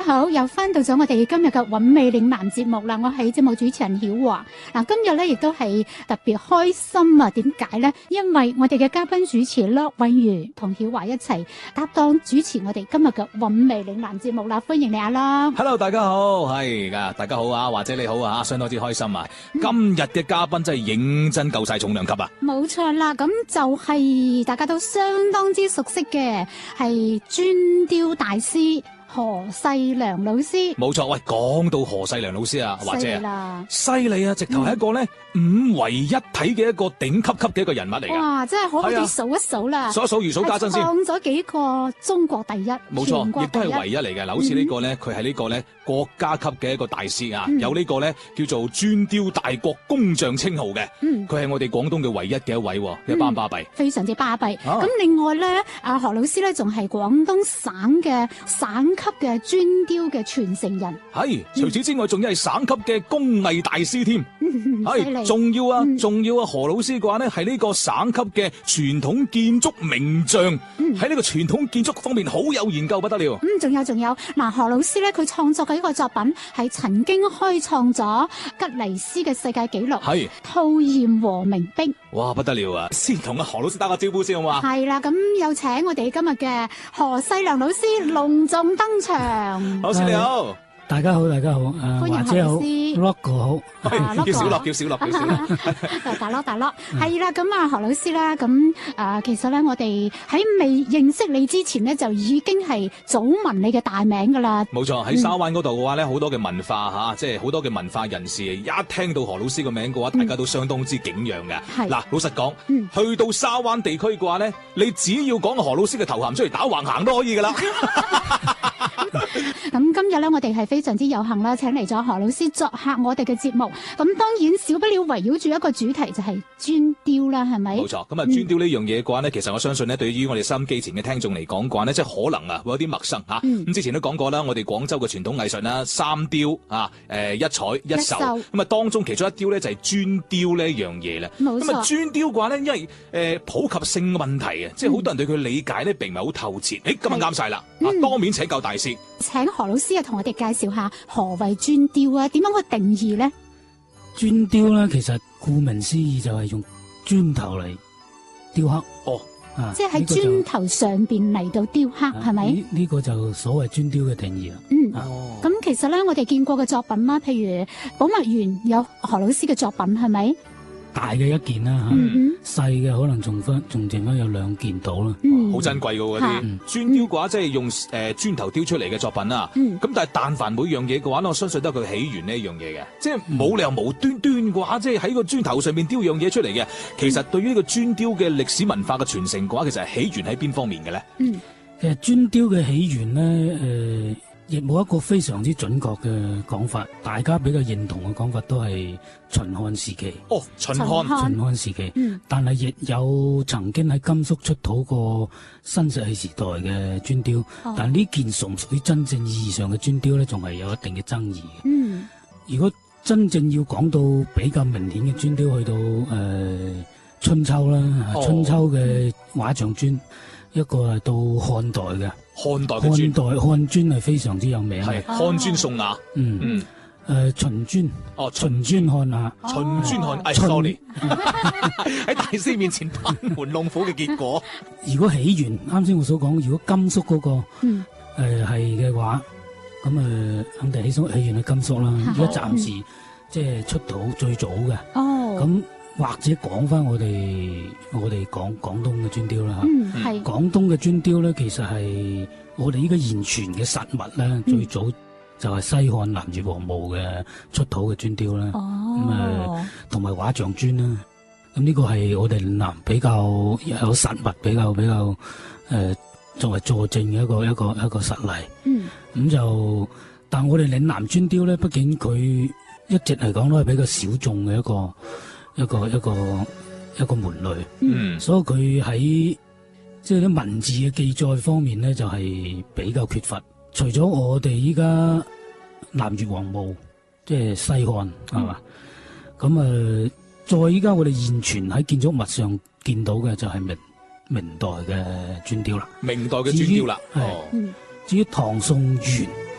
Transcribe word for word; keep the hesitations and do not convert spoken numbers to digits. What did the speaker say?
好，又翻到咗我哋今日嘅韻味嶺南節目啦。我係節目主持人曉華。嗱，今日咧亦都係特別開心啊！點解咧？因為我哋嘅嘉賓主持駱韻如同曉華一齊搭檔主持我哋今日嘅韻味嶺南節目啦。歡迎你阿駱。 Hello， 大家好，係噶，大家好啊，或者你好啊，相當之開心啊！嗯、今日嘅嘉賓真係認真夠晒重量級啊！ 冇錯啦，咁就係大家都相當之熟悉嘅，係磚雕大師何世良老師。 冇錯，喂，講到何世良老師啊，或者啊，犀利啊，直頭係一個咧、嗯、五位一體嘅一個頂級級嘅一個人物嚟㗎。 哇，真係好好哋數一數啦， 數一數如數家珍先， 創咗幾個中國第一， 冇錯，亦都係唯一嚟嘅。嗱，好似呢個咧，佢係呢個咧國家級嘅一個大師啊，嗯、有呢個咧叫做磚雕大國工匠稱號嘅。嗯，佢係我哋廣東嘅唯一嘅一位，一班巴閉，非常之巴閉。咁、啊、另外咧，阿何老師咧仲係廣東省嘅省級嘅磚雕嘅傳承人。係，除此之外，仲要係省級嘅工藝大師添。係，仲要啊，仲、嗯、要啊，何老師嘅話咧係呢個省級嘅傳統建築名將，喺、嗯、呢個傳統建築方面好有研究不得了。嗯，仲有仲有，嗱，何老師咧佢創作嘅呢個作品係曾經開創咗吉尼斯嘅世界紀錄，係兔硯和鳴壁。哇，不得了啊！先同阿何老師打個招呼先好嘛？係啦，咁有請我哋今日嘅何世良老師隆重登場。老師你好。 大家好，大家好，誒、呃， 歡迎何老師 ，Logo 好， 啊、 叫小樂，叫小樂，叫小樂， 大樂大樂，係啦，咁啊，何老師啦，咁誒、呃，其實咧，我哋喺未認識你之前咧，就已經係早聞你嘅大名噶啦。冇錯，喺沙灣嗰度嘅話咧，好、嗯、多嘅文化吓，即係好多嘅文化人士，一聽到何老師嘅名嘅話，大家都相當之景仰嘅。係、嗯、嗱，老實講、嗯，去到沙灣地區嘅話咧，你只要講何老師嘅頭銜出嚟打橫行都可以噶啦。咁今日咧，我哋係非常之有幸啦，請嚟咗何老師作客我哋嘅節目。咁當然少不了圍繞住一個主題，就係磚雕啦，係咪？冇錯。咁啊，磚雕呢樣嘢嘅話呢、嗯，其實我相信呢，對於我哋收音機前嘅聽眾嚟講嘅話呢，即係可能啊會有啲陌生吓。咁、嗯、之前都講過啦，我哋廣州嘅傳統藝術啦，三雕啊，誒一彩一壽。咁啊，當中其中一雕咧就係磚雕呢一樣嘢啦。冇錯。咁啊，磚雕嘅話呢，因為誒、呃、普及性嘅問題啊、嗯，即係好多人對佢理解呢並唔係好透徹。誒，今日啱晒啦，啊，當面請教大師。請何老師啊，同我哋介紹下何謂磚雕啊？點樣去定義咧？ 磚雕咧，其實顧名思義就係用磚頭嚟雕刻。哦，啊，即係喺磚頭上邊嚟到雕刻，係咪？呢呢個就所謂磚雕嘅定義啦。 嗯，哦。咁其實咧，我哋見過嘅作品啦，譬如寶墨園有何老師嘅作品，係咪？ 大嘅一件啦吓，細、嗯、嘅可能仲分仲剩翻有兩件到啦，好、 嗯、珍貴噶嗰啲磚雕嘅話，即係用誒磚、呃、頭雕出嚟嘅作品啦。咁、嗯、但係但凡每樣嘢嘅話，我相信都係佢起源呢一樣嘢嘅，即係冇理由無端端嘅話，即係喺個磚頭上面雕樣嘢出嚟嘅。其實對於呢個磚雕嘅歷史文化嘅傳承嘅話，其實係起源喺邊方面嘅咧？嗯，其實磚雕嘅起源咧，誒、呃。亦冇一個非常之準確嘅講法，大家比較認同嘅講法都係秦漢時期。哦，秦漢，秦漢時期。嗯。但係亦有曾經喺甘肅出土過新石器時代嘅磚雕，哦、但係呢件屬唔屬於真正意義上嘅磚雕咧，仲係有一定嘅爭議。嗯。如果真正要講到比較明顯嘅磚雕，去到誒、呃、春秋啦、哦，春秋嘅畫像磚。一個係到漢代嘅，漢代嘅磚，漢代漢磚係非常之有名嘅，係漢磚宋雅，嗯嗯，誒、呃、秦磚，哦秦磚漢雅，秦磚漢，哎 sorry，喺大師面前班門弄斧嘅結果。如果起源啱先我所講，如果甘肅嗰、那個，嗯誒係嘅話，咁誒、呃、肯定起起源喺甘肅啦。如果暫時、嗯、即係出土最早嘅，哦咁。或者講翻我哋我哋廣廣東嘅磚雕啦嚇，嗯係廣東嘅磚雕咧，其實係我哋依家現存嘅實物咧、嗯，最早就係西漢南越王墓嘅出土嘅磚雕啦，咁誒同埋畫像磚啦，咁呢個係我哋嶺南比較有實物比較比較誒、呃、作為佐證嘅一個一個一個實例。嗯，咁就但我哋嶺南磚雕咧，畢竟佢一直嚟講都係比較小眾嘅一個。一個一個一個門類，嗯，所以佢喺即係啲文字嘅記載方面咧，就係、是、比較缺乏。除咗我哋依家南越王墓，即係西漢係嘛，咁、嗯、啊，再依家我哋現存喺建築物上見到嘅就係明明代嘅磚雕啦，明代嘅磚雕啦，係、哦。至於唐宋元。